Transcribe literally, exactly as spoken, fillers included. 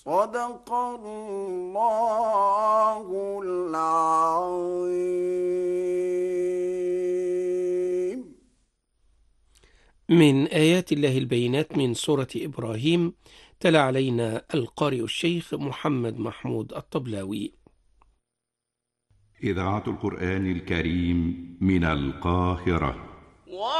صدق الله العظيم. من آيات الله البينات من سورة إبراهيم. تلا علينا القارئ الشيخ محمد محمود الطبلاوي. إذاعة القرآن الكريم من القاهرة.